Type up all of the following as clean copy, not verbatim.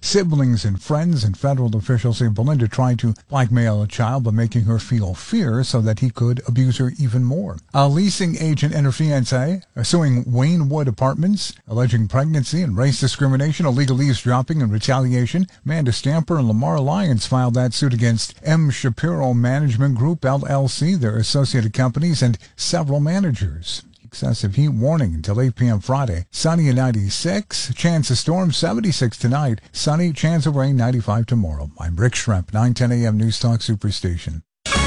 Siblings and friends and federal officials say Belinda tried to blackmail a child by making her feel fear so that he could abuse her even more. A leasing agent and her fiancé are suing Waynewood Apartments, alleging pregnancy and race discrimination, illegal eavesdropping, and retaliation. Amanda Stamper and Lamar Lyons filed that suit against M. Shapiro Management Group, LLC, their associated companies, and several managers. Excessive heat warning until 8 p.m. Friday. Sunny at 96. Chance of storm 76 tonight. Sunny. Chance of rain 95 tomorrow. I'm Rick Schremp, 9:10 a.m. News Talk Superstation.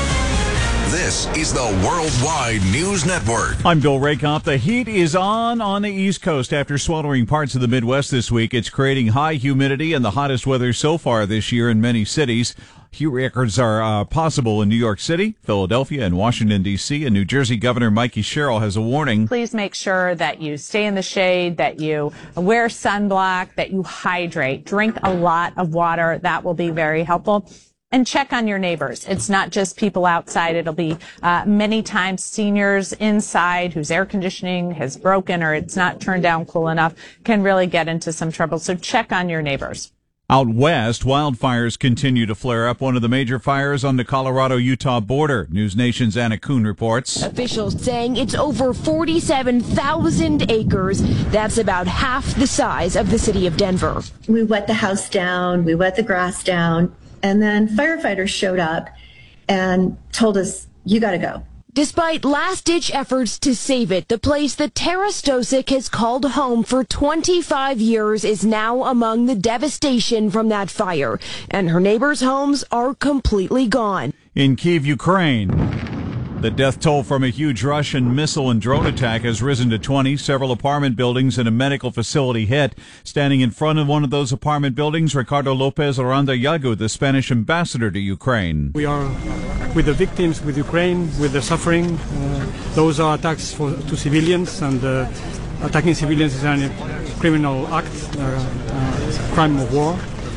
This is the Worldwide News Network. I'm Bill Rakoff. The heat is on the East Coast after sweltering parts of the Midwest this week. It's creating high humidity and the hottest weather so far this year in many cities. Heat records are possible in New York City, Philadelphia, and Washington, D.C. And New Jersey Governor Mikey Sherrill has a warning. Please make sure that you stay in the shade, that you wear sunblock, that you hydrate. Drink a lot of water. That will be very helpful. And check on your neighbors. It's not just people outside. It'll be many times seniors inside whose air conditioning has broken or it's not turned down cool enough can really get into some trouble. So check on your neighbors. Out west, wildfires continue to flare up. One of the major fires on the Colorado-Utah border. News Nation's Anna Kuhn reports. Officials saying it's over 47,000 acres. That's about half the size of the city of Denver. We wet the house down, we wet the grass down, and then firefighters showed up and told us, you got to go. Despite last-ditch efforts to save it, the place that Tara Stosic has called home for 25 years is now among the devastation from that fire, and her neighbors' homes are completely gone. In Kyiv, Ukraine, the death toll from a huge Russian missile and drone attack has risen to 20. Several apartment buildings and a medical facility hit. Standing in front of one of those apartment buildings, Ricardo Lopez Aranda Yagu, the Spanish ambassador to Ukraine. We are with the victims, with Ukraine, with the suffering. Those are attacks to civilians, and attacking civilians is a criminal act, crime of war,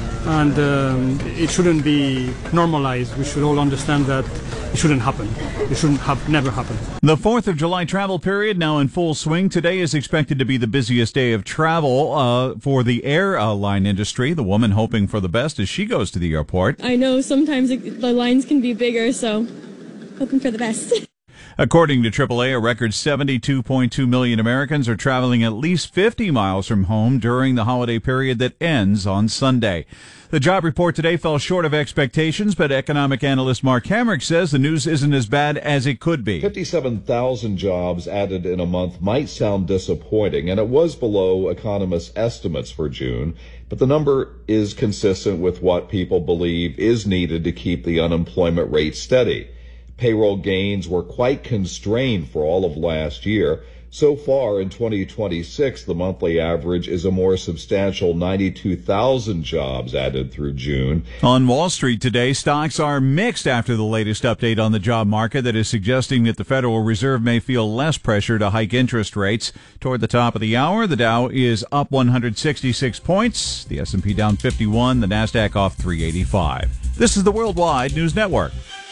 and it shouldn't be normalized. We should all understand that it shouldn't happen. It shouldn't have never happened. The 4th of July travel period now in full swing. Today is expected to be the busiest day of travel for the airline industry. The woman hoping for the best as she goes to the airport. I know sometimes the lines can be bigger, so hoping for the best. According to AAA, a record 72.2 million Americans are traveling at least 50 miles from home during the holiday period that ends on Sunday. The job report today fell short of expectations, but economic analyst Mark Hamrick says the news isn't as bad as it could be. 57,000 jobs added in a month might sound disappointing, and it was below economists' estimates for June, but the number is consistent with what people believe is needed to keep the unemployment rate steady. Payroll gains were quite constrained for all of last year. So far in 2026, the monthly average is a more substantial 92,000 jobs added through June. On Wall Street today, stocks are mixed after the latest update on the job market that is suggesting that the Federal Reserve may feel less pressure to hike interest rates. Toward the top of the hour, the Dow is up 166 points, the S&P down 51, the Nasdaq off 385. This is the Worldwide News Network.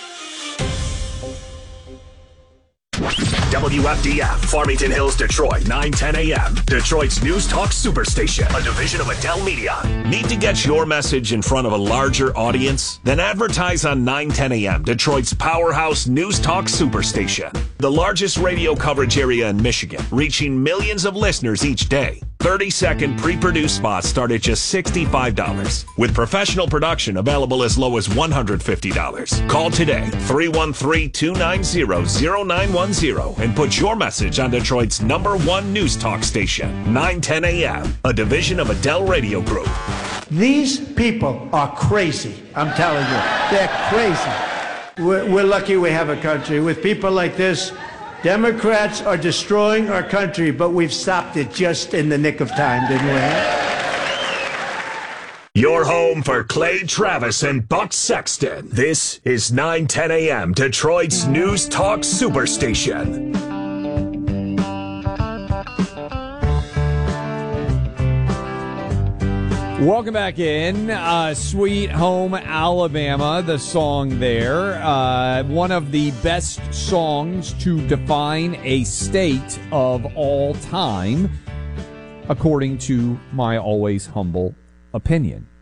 WFDF, Farmington Hills, Detroit, 9:10 a.m. Detroit's News Talk Superstation, a division of Adele Media. Need to get your message in front of a larger audience? Then advertise on 9:10 a.m. Detroit's powerhouse News Talk Superstation, the largest radio coverage area in Michigan, reaching millions of listeners each day. 30-second pre-produced spots start at just $65, with professional production available as low as $150. Call today, 313-290-0910, and put your message on Detroit's #1 news talk station, 910 a.m., a division of Adele Radio Group. These people are crazy, I'm telling you. They're crazy. We're lucky we have a country. With people like this, Democrats are destroying our country, but we've stopped it just in the nick of time, didn't we? Your home for Clay Travis and Buck Sexton. This is 910 a.m. Detroit's News Talk Superstation. Welcome back in. Sweet Home Alabama, the song there. One of the best songs to define a state of all time, according to my always humble opinion.